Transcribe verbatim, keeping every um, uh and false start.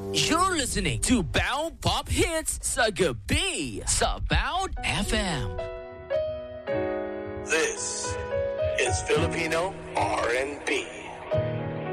You're listening to Bao Pop Hits sa gabi sa Bao F M. This is Filipino R and B.